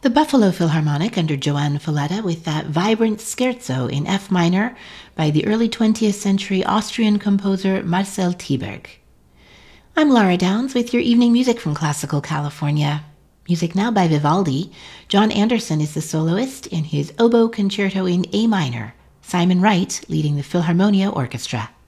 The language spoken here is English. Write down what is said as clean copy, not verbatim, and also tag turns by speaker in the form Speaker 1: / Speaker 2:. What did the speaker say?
Speaker 1: The Buffalo Philharmonic under Joan Falletta with that vibrant scherzo in F minor by the early 20th century Austrian composer Marcel Tieberg. I'm Laura Downs with your evening music from Classical California. Music now by Vivaldi. John Anderson is the soloist in his oboe concerto in A minor. Simon Wright leading the Philharmonia Orchestra.